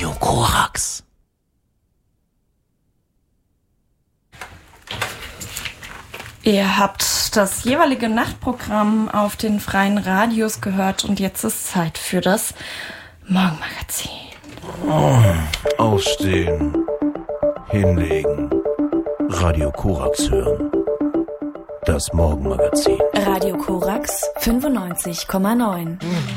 Radio Korax. Ihr habt das jeweilige Nachtprogramm auf den freien Radios gehört und jetzt ist Zeit für das Morgenmagazin. Aufstehen, hinlegen, Radio Korax hören. Das Morgenmagazin. Radio Korax 95,9.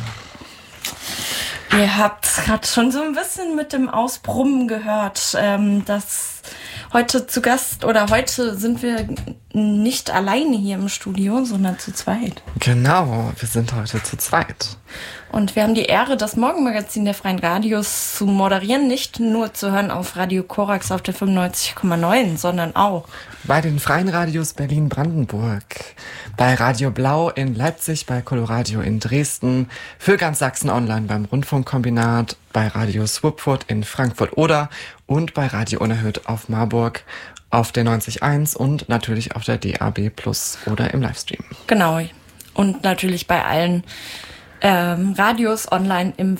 Ihr habt gerade schon so ein bisschen mit dem Ausbrummen gehört, dass heute zu Gast oder heute sind wir nicht alleine hier im Studio, sondern zu zweit. Genau, wir sind heute zu zweit. Und wir haben die Ehre, das Morgenmagazin der freien Radios zu moderieren, nicht nur zu hören auf Radio Korax auf der 95,9, sondern auch bei den freien Radios Berlin-Brandenburg, bei Radio Blau in Leipzig, bei Coloradio in Dresden, für ganz Sachsen online beim Rundfunkkombinat, bei Radio Swupfurt in Frankfurt-Oder und bei Radio Unerhört auf Marburg auf der 90.1 und natürlich auf der DAB Plus oder im Livestream. Genau. Und natürlich bei allen Radios online im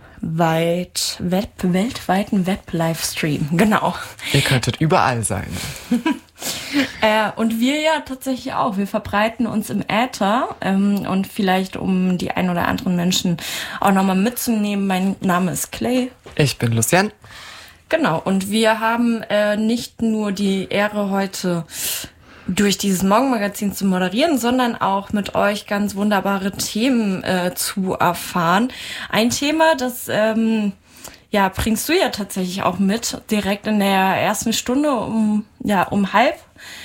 weltweiten Web-Livestream. Genau. Ihr könntet überall sein. Und wir ja tatsächlich auch. Wir verbreiten uns im Äther und vielleicht, um die ein oder anderen Menschen auch nochmal mitzunehmen, mein Name ist Clay. Ich bin Lucienne. Genau, und wir haben nicht nur die Ehre, heute durch dieses Morgenmagazin zu moderieren, sondern auch mit euch ganz wunderbare Themen zu erfahren. Ein Thema, das bringst du ja tatsächlich auch mit, direkt in der ersten Stunde um 12:30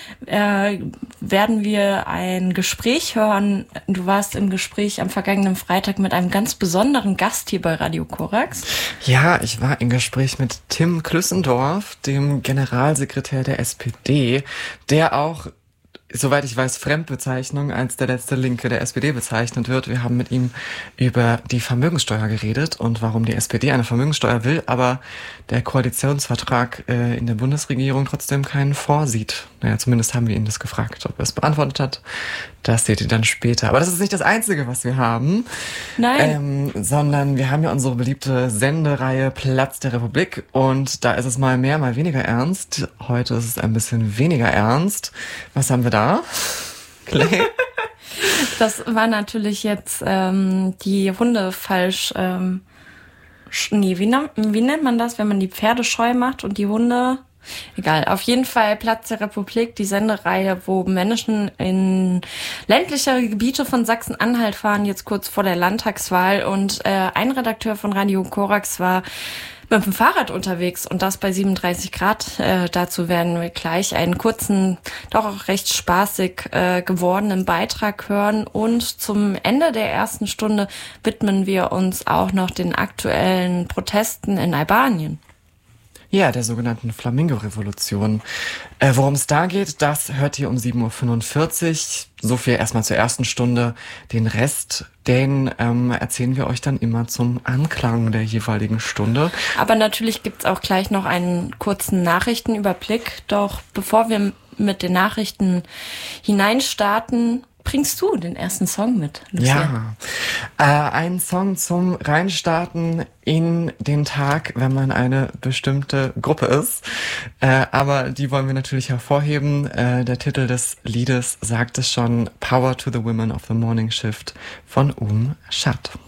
werden wir ein Gespräch hören. Du warst im Gespräch am vergangenen Freitag mit einem ganz besonderen Gast hier bei Radio Korax. Ja, ich war im Gespräch mit Tim Klüssendorf, dem Generalsekretär der SPD, der auch, soweit ich weiß, Fremdbezeichnung als der letzte Linke der SPD bezeichnet wird. Wir haben mit ihm über die Vermögenssteuer geredet und warum die SPD eine Vermögenssteuer will, aber der Koalitionsvertrag in der Bundesregierung trotzdem keinen vorsieht. Naja, zumindest haben wir ihn das gefragt, ob er es beantwortet hat. Das seht ihr dann später. Aber das ist nicht das Einzige, was wir haben. Nein. Sondern wir haben ja unsere beliebte Sendereihe Platz der Republik und da ist es mal mehr, mal weniger ernst. Heute ist es ein bisschen weniger ernst. Was haben wir da? Clay? Das war natürlich jetzt die Hunde falsch. Wie nennt man das, wenn man die Pferde scheu macht und die Hunde? Egal, auf jeden Fall Platz der Republik, die Sendereihe, wo Menschen in ländlichere Gebiete von Sachsen-Anhalt fahren, jetzt kurz vor der Landtagswahl. Und ein Redakteur von Radio Korax war mit dem Fahrrad unterwegs und das bei 37 Grad. Dazu werden wir gleich einen kurzen, doch auch recht spaßig gewordenen Beitrag hören. Und zum Ende der ersten Stunde widmen wir uns auch noch den aktuellen Protesten in Albanien. Ja, der sogenannten Flamingo-Revolution. Worum es da geht, das hört ihr um 7:45 Uhr. So viel erstmal zur ersten Stunde. Den Rest, den erzählen wir euch dann immer zum Anklang der jeweiligen Stunde. Aber natürlich gibt's auch gleich noch einen kurzen Nachrichtenüberblick. Doch bevor wir mit den Nachrichten hineinstarten, bringst du den ersten Song mit, Lucia? Ja, ein Song zum Reinstarten in den Tag, wenn man eine bestimmte Gruppe ist. Aber die wollen wir natürlich hervorheben. Der Titel des Liedes sagt es schon, Power to the Women of the Morning Shift von Shad.